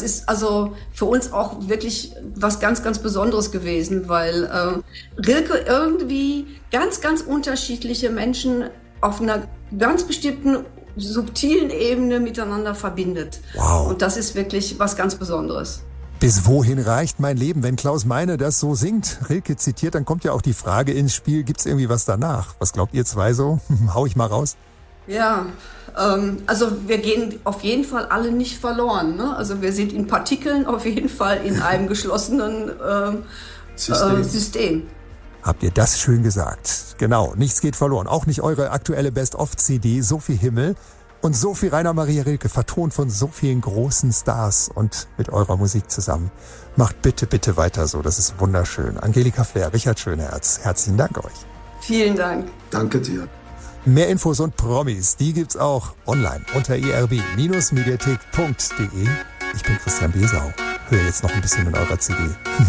ist also für uns auch wirklich was ganz, ganz Besonderes gewesen, weil Rilke irgendwie ganz, ganz unterschiedliche Menschen auf einer ganz bestimmten subtilen Ebene miteinander verbindet. Wow. Und das ist wirklich was ganz Besonderes. Bis wohin reicht mein Leben? Wenn Klaus Meine das so singt, Rilke zitiert, dann kommt ja auch die Frage ins Spiel, gibt's irgendwie was danach? Was glaubt ihr zwei so? Hau ich mal raus. Ja, also wir gehen auf jeden Fall alle nicht verloren. Ne? Also wir sind in Partikeln auf jeden Fall in einem geschlossenen System. Habt ihr das schön gesagt? Genau, nichts geht verloren. Auch nicht eure aktuelle Best-of-CD, so viel Himmel. Und so viel Rainer Maria Rilke, vertont von so vielen großen Stars und mit eurer Musik zusammen. Macht bitte, bitte weiter so, das ist wunderschön. Angelika Flair, Richard Schönherz, herzlichen Dank euch. Vielen Dank. Danke dir. Mehr Infos und Promis, die gibt's auch online unter irb-mediathek.de. Ich bin Christian Besau. Hör jetzt noch ein bisschen in eurer CD.